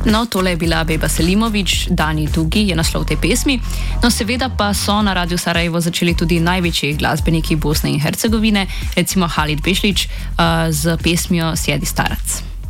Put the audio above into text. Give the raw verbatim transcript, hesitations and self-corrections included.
No, tole je bila Beba Selimović, Dani Dugi je naslov te pesmi. No, seveda pa so na Radiu Sarajevo začeli tudi največji glasbeniki Bosne in Hercegovine, recimo Halid Bešlić uh, z pesmijo Sjedi starac.